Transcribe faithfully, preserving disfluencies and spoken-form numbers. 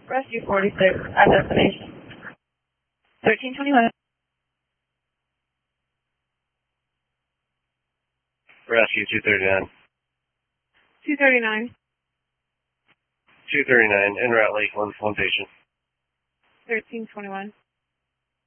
Rescue forty-six at destination. thirteen twenty-one. Rescue two thirty-nine. two thirty-nine. two thirty-nine, en route Lakeland, one patient. thirteen twenty-one.